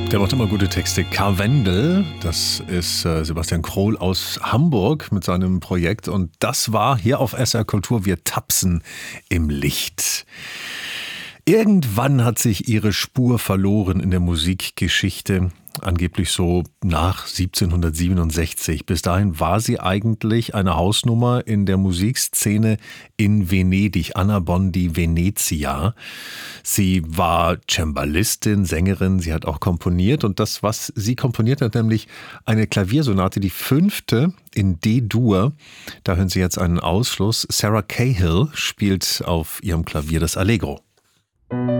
Der macht immer gute Texte. Karwendel, das ist Sebastian Krohl aus Hamburg mit seinem Projekt. Und das war hier auf SR Kultur, wir tapsen im Licht. Irgendwann hat sich ihre Spur verloren in der Musikgeschichte, angeblich so nach 1767. Bis dahin war sie eigentlich eine Hausnummer in der Musikszene in Venedig, Anna Bondi Venezia. Sie war Cembalistin, Sängerin, sie hat auch komponiert und das, was sie komponiert hat, nämlich eine Klaviersonate, die 5. in D-Dur. Da hören Sie jetzt einen Ausschluss. Sarah Cahill spielt auf ihrem Klavier das Allegro.